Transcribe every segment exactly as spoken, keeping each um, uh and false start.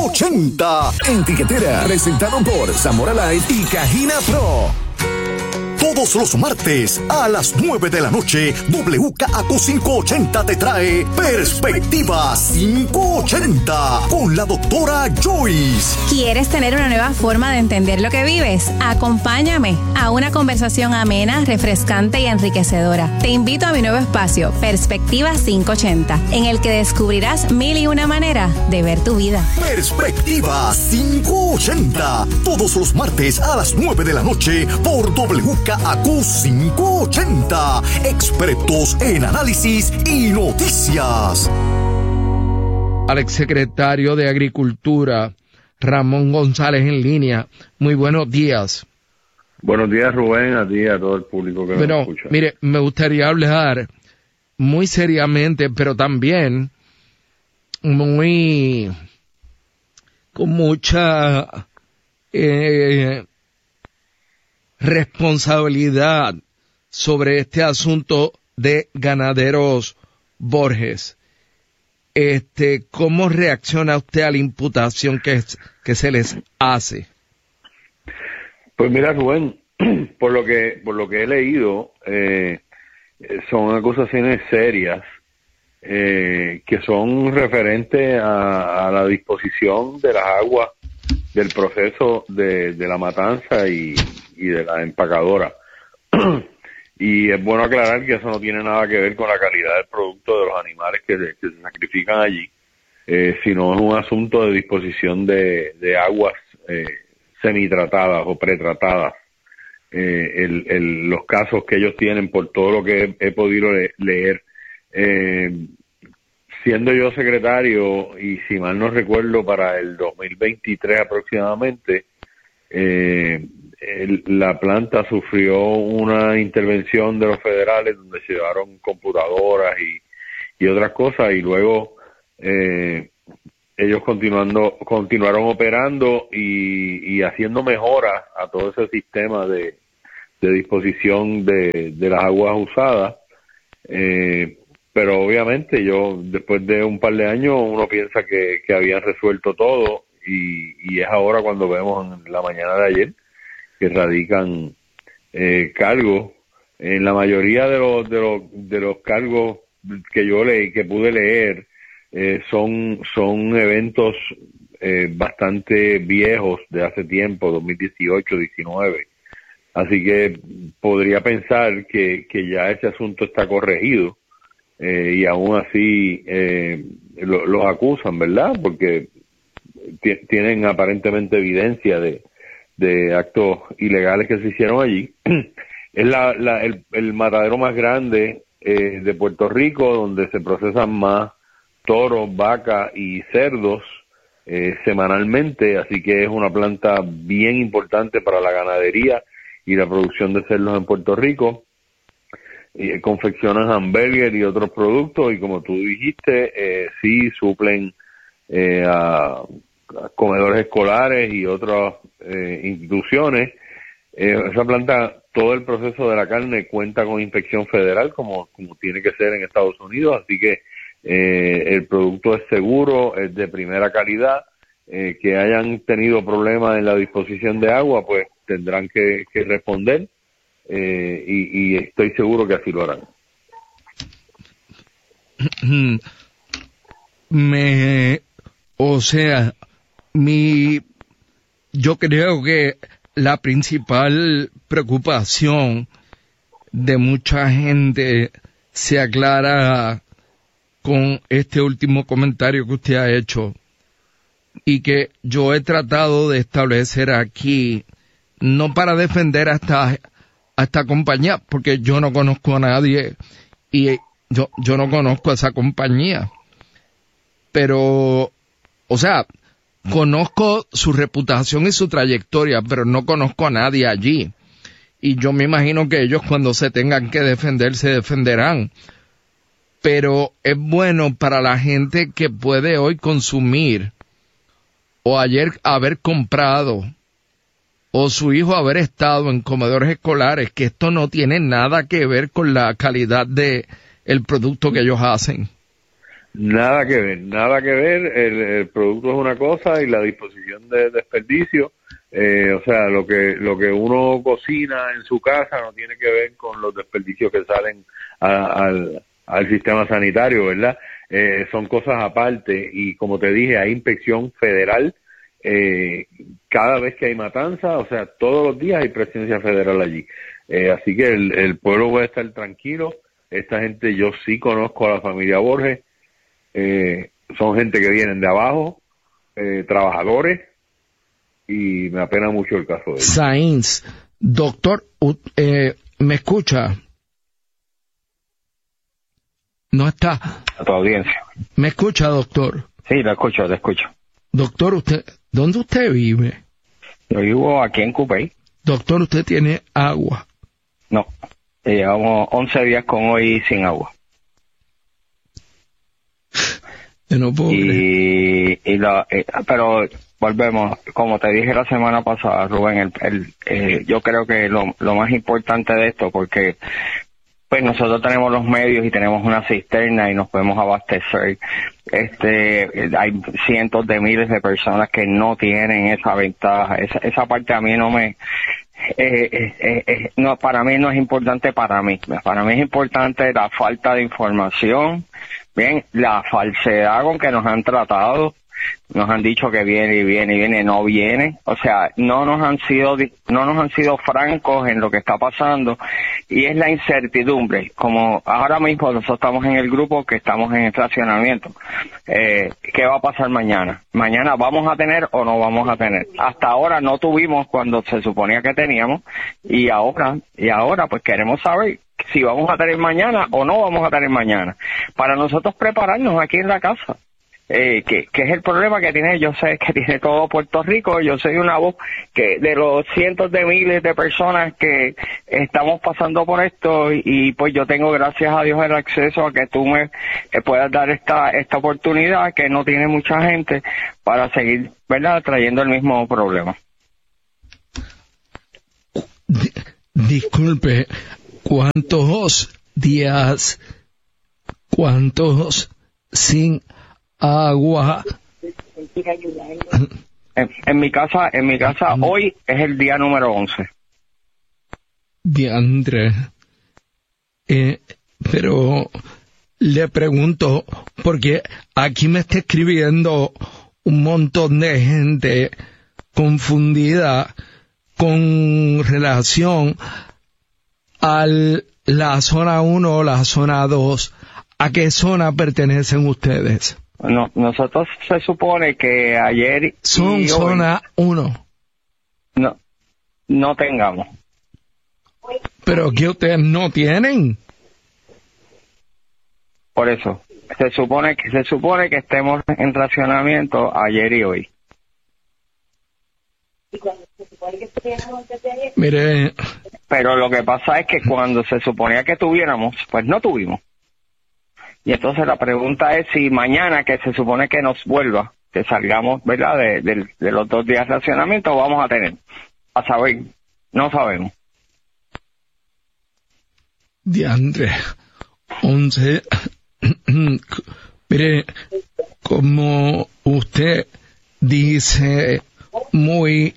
ochenta. En Tiquetera, presentado por Zamora Light y Cajina Pro. Todos los martes a las nueve de la noche, W K A Q quinientos ochenta te trae Perspectiva quinientos ochenta con la doctora Joyce. ¿Quieres tener una nueva forma de entender lo que vives? Acompáñame a una conversación amena, refrescante y enriquecedora. Te invito a mi nuevo espacio, Perspectiva quinientos ochenta, en el que descubrirás mil y una maneras de ver tu vida. Perspectiva quinientos ochenta, todos los martes a las nueve de la noche por W K A Q quinientos ochenta, expertos en análisis y noticias. Al exsecretario de Agricultura, Ramón González, en línea. Muy buenos días. Buenos días, Rubén, a ti y a todo el público que bueno, nos escucha. Mire, me gustaría hablar muy seriamente, pero también muy con mucha eh, responsabilidad sobre este asunto de Ganaderos Borges. Este, ¿cómo reacciona usted a la imputación que, que se les hace? Pues mira, Rubén, por lo que por lo que he leído, eh, son acusaciones serias eh, que son referentes a, a la disposición de las aguas del proceso de, de la matanza y, y de la empacadora. Y es bueno aclarar que eso no tiene nada que ver con la calidad del producto de los animales que, que se sacrifican allí, eh, sino es un asunto de disposición de, de aguas eh, semitratadas o pretratadas. Eh, el, el, los casos que ellos tienen, por todo lo que he, he podido le, leer, eh, siendo yo secretario, y si mal no recuerdo, para el dos mil veintitrés aproximadamente, eh, el, la planta sufrió una intervención de los federales donde se llevaron computadoras y, y otras cosas, y luego eh, ellos continuando continuaron operando y, y haciendo mejoras a todo ese sistema de, de disposición de, de las aguas usadas. Eh, pero obviamente yo, después de un par de años, uno piensa que, que habían resuelto todo, y, y es ahora cuando vemos en la mañana de ayer que radican eh, cargos. En la mayoría de los de los de los cargos que yo leí, que pude leer, eh, son son eventos eh, bastante viejos, de hace tiempo, dos mil dieciocho, diecinueve. Así que podría pensar que, que ya ese asunto está corregido, eh, y aún así eh, lo, los acusan, ¿verdad? Porque t- tienen aparentemente evidencia de de actos ilegales que se hicieron allí. Es la, la, el, el matadero más grande eh, de Puerto Rico, donde se procesan más toros, vacas y cerdos eh, semanalmente, así que es una planta bien importante para la ganadería y la producción de cerdos en Puerto Rico. Eh, confeccionan hamburgues y otros productos, y como tú dijiste, eh, sí suplen eh, a comedores escolares y otras eh, instituciones. Eh, esa planta, todo el proceso de la carne cuenta con inspección federal, como, como tiene que ser en Estados Unidos, así que eh, el producto es seguro, es de primera calidad. Eh, que hayan tenido problemas en la disposición de agua, pues tendrán que, que responder, eh, y, y estoy seguro que así lo harán. Me, o sea, mi, yo creo que la principal preocupación de mucha gente se aclara con este último comentario que usted ha hecho, y que yo he tratado de establecer aquí, no para defender a esta, a esta compañía, porque yo no conozco a nadie y yo, yo no conozco a esa compañía, pero, o sea, conozco su reputación y su trayectoria, pero no conozco a nadie allí. Y yo me imagino que ellos, cuando se tengan que defender, se defenderán. Pero es bueno para la gente que puede hoy consumir, o ayer haber comprado, o su hijo haber estado en comedores escolares, que esto no tiene nada que ver con la calidad de el producto que ellos hacen. Nada que ver, nada que ver. El, el producto es una cosa y la disposición de desperdicio, eh, o sea, lo que lo que uno cocina en su casa no tiene que ver con los desperdicios que salen a, al, al sistema sanitario, ¿verdad? Eh, son cosas aparte y como te dije, hay inspección federal eh, cada vez que hay matanza, o sea, todos los días hay presencia federal allí. Eh, así que el, el pueblo puede estar tranquilo. Esta gente, yo sí conozco a la familia Borges. Eh, son gente que vienen de abajo, eh, trabajadores, y me apena mucho el caso de ellos. Sainz, doctor, eh, ¿me escucha? No está. A tu audiencia. ¿Me escucha, doctor? Sí, lo escucho, te escucho. Doctor, usted, ¿dónde usted vive? Yo vivo aquí en Cupey. Doctor, ¿usted tiene agua? No, llevamos once días con hoy sin agua. No puedo y, y la, eh, pero volvemos, como te dije la semana pasada, Rubén, el, el, eh, yo creo que lo, lo más importante de esto, porque pues nosotros tenemos los medios y tenemos una cisterna y nos podemos abastecer. Este, hay cientos de miles de personas que no tienen esa ventaja. Esa, esa parte a mí no me, eh, eh, eh, no, para mí no es importante para mí. Para mí es importante la falta de información. Bien, la falsedad con que nos han tratado, nos han dicho que viene y viene y viene, no viene, o sea, no nos han sido, no nos han sido francos en lo que está pasando, y es la incertidumbre, como ahora mismo nosotros estamos en el grupo que estamos en el racionamiento, eh, ¿qué va a pasar mañana? Mañana vamos a tener o no vamos a tener, hasta ahora no tuvimos cuando se suponía que teníamos, y ahora, y ahora pues queremos saber si vamos a tener mañana o no vamos a tener mañana, para nosotros prepararnos aquí en la casa. Eh, que, que es el problema que tiene, yo sé que tiene todo Puerto Rico, yo soy una voz que de los cientos de miles de personas que estamos pasando por esto, y, y pues yo tengo, gracias a Dios, el acceso a que tú me eh, puedas dar esta esta oportunidad que no tiene mucha gente para seguir, ¿verdad?, trayendo el mismo problema. D- disculpe, ¿cuántos días, cuántos sin agua? En, en mi casa, en mi casa hoy es el día número once. Diandre, eh, pero le pregunto, porque aquí me está escribiendo un montón de gente confundida con relación a la zona uno o la zona dos. ¿A qué zona pertenecen ustedes? No, nosotros se supone que ayer son y zona uno. No, no tengamos. ¿Pero qué ustedes no tienen? Por eso, se supone que se supone que estemos en racionamiento ayer y hoy. ¿Y cuando se supone que estuviéramos antes de ayer? Mire... Pero lo que pasa es que cuando se suponía que tuviéramos, pues no tuvimos. Y entonces la pregunta es si mañana, que se supone que nos vuelva, que salgamos, ¿verdad?, de, de, de los dos días de racionamiento, vamos a tener. A saber, no sabemos. Diandre, once... Mire, como usted dice muy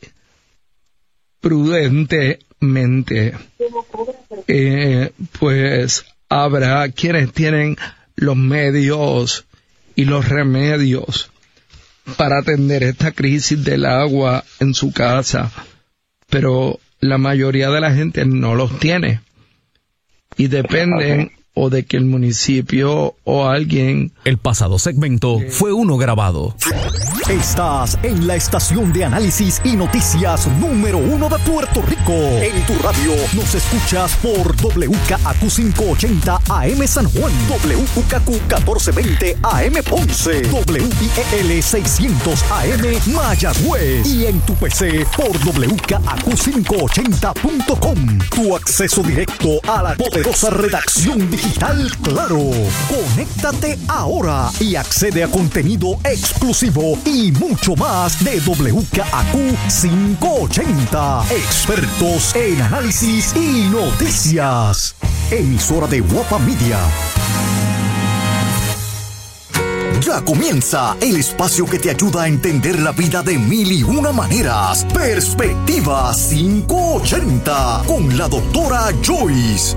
prudentemente, eh, pues habrá quienes tienen los medios y los remedios para atender esta crisis del agua en su casa, pero la mayoría de la gente no los tiene y dependen okay. o de que el municipio o alguien... El pasado segmento okay. fue uno grabado. Estás en la estación de análisis y noticias número uno de Puerto Rico. En tu radio nos escuchas por W K A Q quinientos ochenta A M San Juan, W K Q catorce veinte A M Ponce, W I E L seiscientos A M Mayagüez y en tu P C por W K A Q quinientos ochenta punto com. Tu acceso directo a la poderosa redacción digital Claro. Conéctate ahora y accede a contenido exclusivo y mucho más de W K A Q quinientos ochenta. Expertos en análisis y noticias. Emisora de Guapa Media. Ya comienza el espacio que te ayuda a entender la vida de mil y una maneras. Perspectiva quinientos ochenta con la doctora Joyce.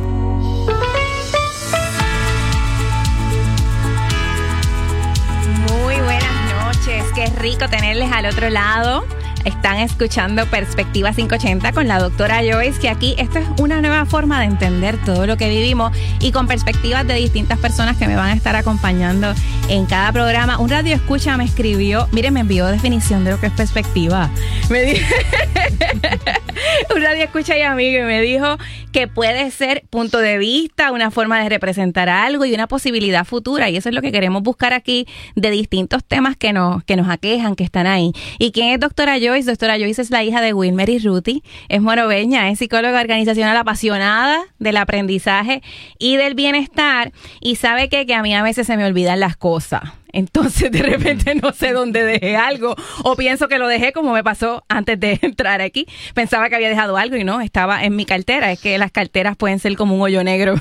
Muy buenas noches, qué rico tenerles al otro lado. Están escuchando Perspectiva quinientos ochenta con la doctora Joyce, que aquí esto es una nueva forma de entender todo lo que vivimos y con perspectivas de distintas personas que me van a estar acompañando en cada programa. Un radio escucha me escribió, miren, me envió definición de lo que es perspectiva. Me dijo, un radio escucha y amigo, y me dijo que puede ser punto de vista, una forma de representar algo y una posibilidad futura, y eso es lo que queremos buscar aquí de distintos temas que nos, que nos aquejan, que están ahí. ¿Y quién es doctora Joyce? Doctora Joyce es la hija de Wilmer y Ruthie, es morobeña, es psicóloga organizacional apasionada del aprendizaje y del bienestar, y sabe que, que a mí a veces se me olvidan las cosas. Entonces de repente no sé dónde dejé algo o pienso que lo dejé, como me pasó antes de entrar aquí. Pensaba que había dejado algo y no, estaba en mi cartera. Es que las carteras pueden ser como un hoyo negro.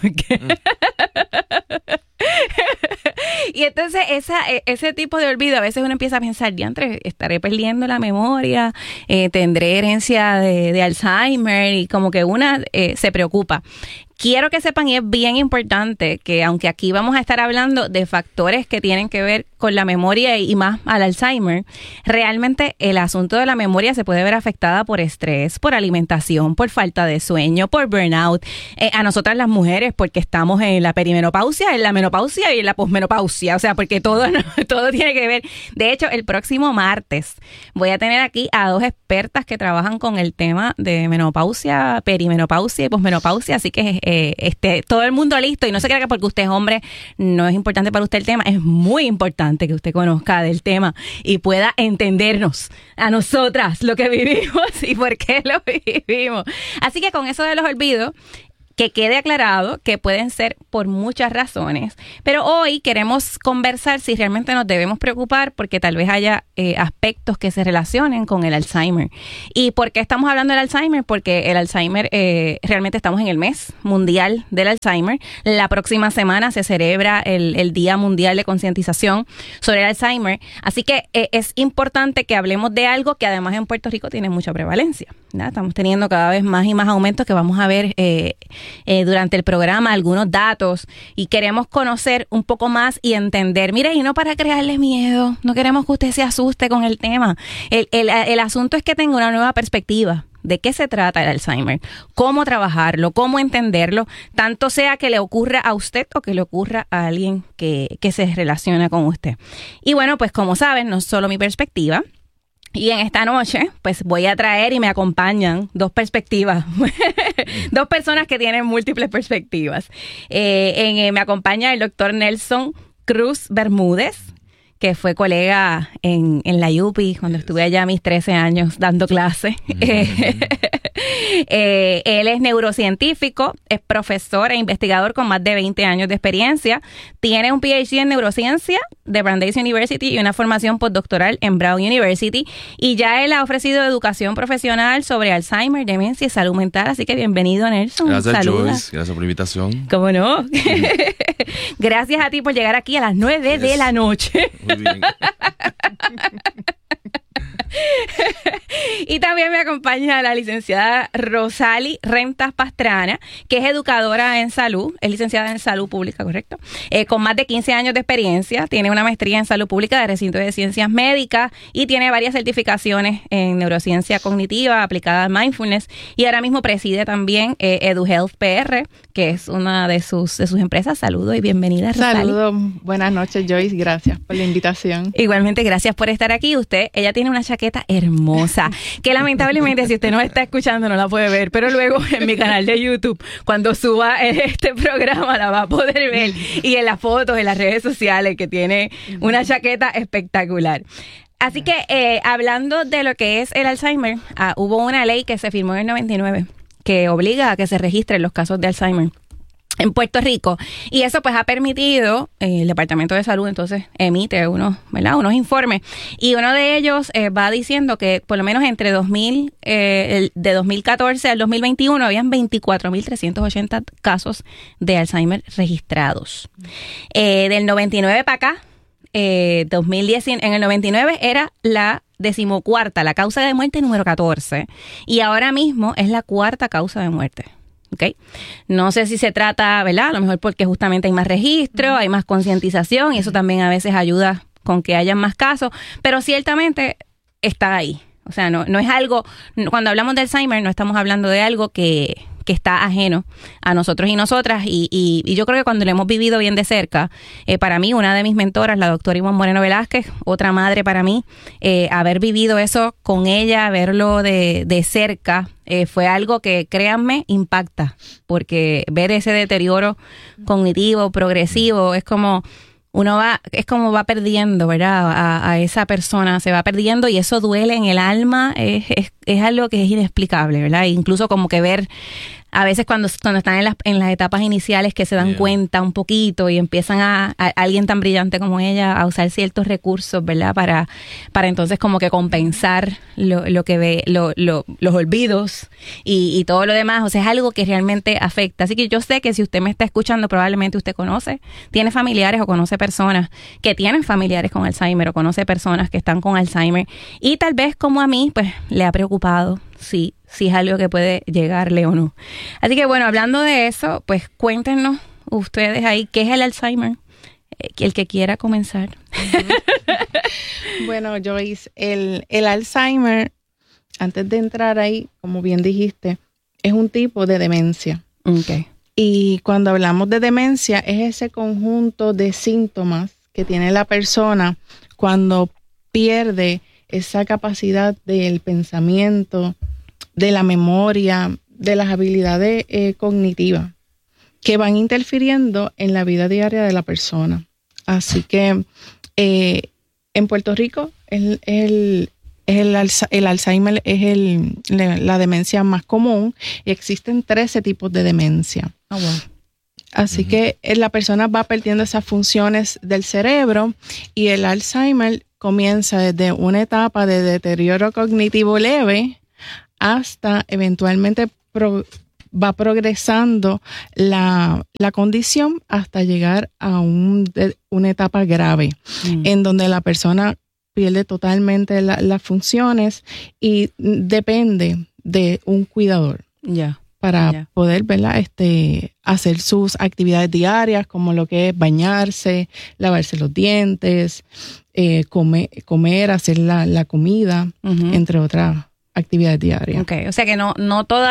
Y entonces esa, ese tipo de olvido, a veces uno empieza a pensar, diantre, estaré perdiendo la memoria, eh, tendré herencia de, de Alzheimer, y como que una eh, se preocupa. Quiero que sepan, y es bien importante, que aunque aquí vamos a estar hablando de factores que tienen que ver con la memoria y más al Alzheimer, realmente el asunto de la memoria se puede ver afectada por estrés, por alimentación, por falta de sueño, por burnout. Eh, a nosotras las mujeres, porque estamos en la perimenopausia, en la menopausia y en la posmenopausia, o sea, porque todo, todo tiene que ver. De hecho, el próximo martes voy a tener aquí a dos expertas que trabajan con el tema de menopausia, perimenopausia y posmenopausia, así que Eh, este, todo el mundo listo, y no se crea que porque usted es hombre no es importante para usted el tema. Es muy importante que usted conozca del tema y pueda entendernos a nosotras lo que vivimos y por qué lo vivimos. Así que con eso de los olvidos, que quede aclarado que pueden ser por muchas razones, pero hoy queremos conversar si realmente nos debemos preocupar porque tal vez haya eh, aspectos que se relacionen con el Alzheimer. ¿Y por qué estamos hablando del Alzheimer? Porque el Alzheimer, eh, realmente estamos en el mes mundial del Alzheimer. La próxima semana se celebra el, el Día Mundial de Concientización sobre el Alzheimer, así que eh, es importante que hablemos de algo que además en Puerto Rico tiene mucha prevalencia, ¿no? Estamos teniendo cada vez más y más aumentos que vamos a ver eh, Eh, durante el programa, algunos datos, y queremos conocer un poco más y entender. Mire, y no para crearle miedo, no queremos que usted se asuste con el tema. El, el, el asunto es que tenga una nueva perspectiva de qué se trata el Alzheimer, cómo trabajarlo, cómo entenderlo, tanto sea que le ocurra a usted o que le ocurra a alguien que, que se relaciona con usted. Y bueno, pues como saben, no solo mi perspectiva. Y en esta noche, pues voy a traer y me acompañan dos perspectivas, dos personas que tienen múltiples perspectivas. Eh, en, eh, me acompaña el doctor Nelson Cruz Bermúdez, que fue colega en, en la U P I cuando estuve allá mis trece años dando clase. eh, él es neurocientífico, es profesor e investigador con más de veinte años de experiencia. Tiene un P H D en neurociencia de Brandeis University y una formación postdoctoral en Brown University. Y ya él ha ofrecido educación profesional sobre Alzheimer, demencia y salud mental. Así que bienvenido, Nelson. Gracias, Saluda. Joyce. Gracias por la invitación. ¿Cómo no? Gracias a ti por llegar aquí a las nueve yes. de la noche. Muy bien. Y también me acompaña la licenciada Rosali Rentas Pastrana, que es educadora en salud, es licenciada en salud pública, ¿correcto? Eh, con más de quince años de experiencia, tiene una maestría en salud pública de recinto de ciencias médicas y tiene varias certificaciones en neurociencia cognitiva aplicada a mindfulness, y ahora mismo preside también eh, EduHealth P R, que es una de sus, de sus empresas. Saludos y bienvenida, Rosali. Saludos, buenas noches, Joyce, gracias por la invitación. Igualmente, gracias por estar aquí. Usted, ella tiene una chaqueta hermosa, que lamentablemente si usted no está escuchando no la puede ver, pero luego en mi canal de YouTube, cuando suba este programa, la va a poder ver, y en las fotos, en las redes sociales, que tiene una chaqueta espectacular. Así que, eh, hablando de lo que es el Alzheimer, ah, hubo una ley que se firmó en el noventa y nueve que obliga a que se registren los casos de Alzheimer en Puerto Rico, y eso pues ha permitido, eh, el Departamento de Salud entonces emite unos, ¿verdad? unos informes, y uno de ellos eh, va diciendo que por lo menos entre dos mil, eh, el, de dos mil catorce al dos mil veintiuno habían veinticuatro mil trescientos ochenta casos de Alzheimer registrados. Eh, del noventa y nueve para acá, eh, dos mil diez, en el noventa y nueve era la decimocuarta, la causa de muerte número catorce, y ahora mismo es la cuarta causa de muerte. Okay. No sé si se trata, ¿verdad? A lo mejor porque justamente hay más registro, uh-huh. hay más concientización, y eso también a veces ayuda con que hayan más casos, pero ciertamente está ahí. O sea, no, no es algo, cuando hablamos de Alzheimer no estamos hablando de algo que, que está ajeno a nosotros y nosotras, y, y, y yo creo que cuando lo hemos vivido bien de cerca, eh, para mí, una de mis mentoras, la doctora Ivonne Moreno Velázquez, otra madre para mí, eh, haber vivido eso con ella, verlo de, de cerca, eh, fue algo que, créanme, impacta, porque ver ese deterioro cognitivo, progresivo, es como... Uno va, es como va perdiendo, ¿verdad? A, a esa persona, se va perdiendo, y eso duele en el alma, es, es, es algo que es inexplicable, ¿verdad? E incluso como que ver, a veces cuando, cuando están en las, en las etapas iniciales, que se dan yeah. cuenta un poquito y empiezan a, a alguien tan brillante como ella a usar ciertos recursos, ¿verdad? Para, para entonces como que compensar lo, lo que ve, lo, lo, los olvidos y, y todo lo demás. O sea, es algo que realmente afecta. Así que yo sé que si usted me está escuchando, probablemente usted conoce, tiene familiares o conoce personas que tienen familiares con Alzheimer, o conoce personas que están con Alzheimer, y tal vez como a mí, pues le ha preocupado si, si es algo que puede llegarle o no. Así que bueno, hablando de eso, pues cuéntenos ustedes ahí, ¿qué es el Alzheimer? El que quiera comenzar. Bueno, Joyce, el, el Alzheimer, antes de entrar ahí, como bien dijiste, es un tipo de demencia. Okay. Y cuando hablamos de demencia, es ese conjunto de síntomas que tiene la persona cuando pierde esa capacidad del pensamiento, de la memoria, de las habilidades eh, cognitivas, que van interfiriendo en la vida diaria de la persona. Así que eh, en Puerto Rico el, el, el, el Alzheimer es el, la demencia más común, y existen trece tipos de demencia. Oh, wow. Así uh-huh. que la persona va perdiendo esas funciones del cerebro, y el Alzheimer comienza desde una etapa de deterioro cognitivo leve hasta eventualmente pro, va progresando la, la condición hasta llegar a un, de, una etapa grave, uh-huh. en donde la persona pierde totalmente la, las funciones y depende de un cuidador. Ya. Yeah. Para yeah. poder, ¿verdad? Este, hacer sus actividades diarias, como lo que es bañarse, lavarse los dientes, eh, comer, comer, hacer la, la comida, uh-huh. entre otras actividades diarias. Okay, o sea que no, no toda